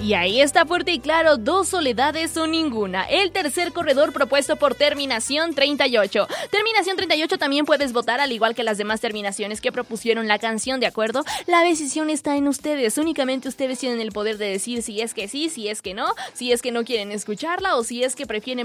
Y ahí está fuerte y claro, 2 soledades o ninguna. El tercer corredor propuesto por Terminación 38. Terminación 38 también puedes votar, al igual que las demás terminaciones que propusieron la canción, ¿de acuerdo? La decisión está en ustedes. Únicamente ustedes tienen el poder de decir si es que sí, si es que no quieren escucharla o si es que prefieren